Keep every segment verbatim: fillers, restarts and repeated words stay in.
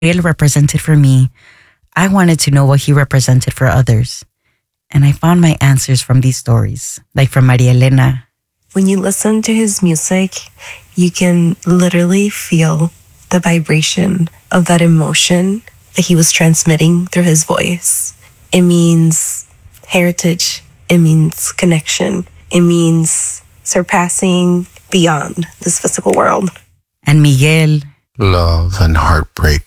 Gabriel represented for me, I wanted to know what he represented for others. And I found my answers from these stories, like from Maria Elena. When you listen to his music, you can literally feel the vibration of that emotion that he was transmitting through his voice. It means heritage. It means connection. It means surpassing beyond this physical world. And Miguel. Love and heartbreak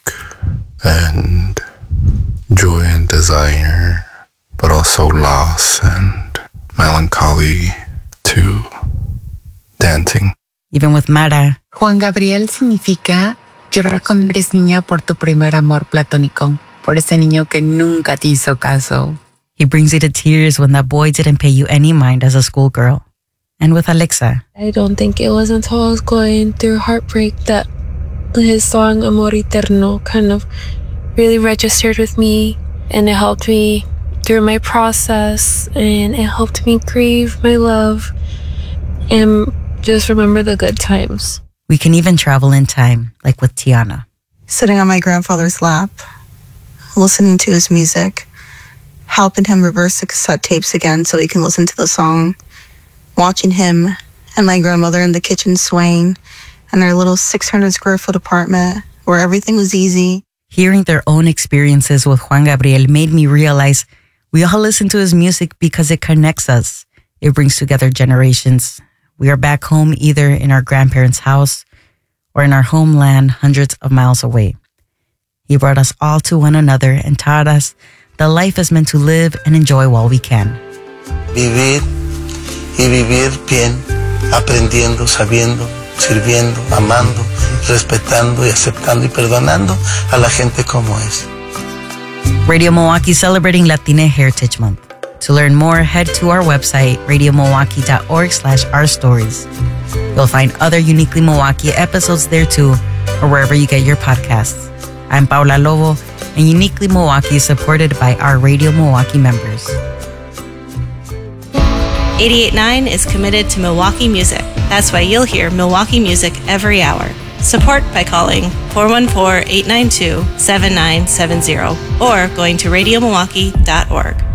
and joy and desire, but also loss and melancholy to dancing. Even with Mara. Juan Gabriel significa llorar cuando eres niña por tu primer amor platónico, por ese niño que nunca te hizo caso. He brings you to tears when that boy didn't pay you any mind as a schoolgirl. And with Alexa. I don't think it was until I was going through heartbreak that his song Amor Eterno kind of really registered with me, and it helped me through my process, and it helped me grieve my love and just remember the good times. We can even travel in time, like with Tiana. Sitting on my grandfather's lap, listening to his music, helping him reverse the cassette tapes again so he can listen to the song, watching him and my grandmother in the kitchen swaying in their little six hundred square foot apartment where everything was easy. Hearing their own experiences with Juan Gabriel made me realize we all listen to his music because it connects us. It brings together generations. We are back home either in our grandparents' house or in our homeland hundreds of miles away. He brought us all to one another and taught us that life is meant to live and enjoy while we can. Vivir y vivir bien, aprendiendo, sabiendo, sirviendo, amando, respetando y aceptando y perdonando a la gente como es. Radio Milwaukee celebrating Latina Heritage Month. To learn more, head to our website, radio milwaukee dot org slash our stories. You'll find other Uniquely Milwaukee episodes there too, or wherever you get your podcasts. I'm Paula Lobo, and Uniquely Milwaukee is supported by our Radio Milwaukee members. eighty-eight point nine is committed to Milwaukee music. That's why you'll hear Milwaukee music every hour. Support by calling four one four, eight nine two, seven nine seven zero or going to radio milwaukee dot org.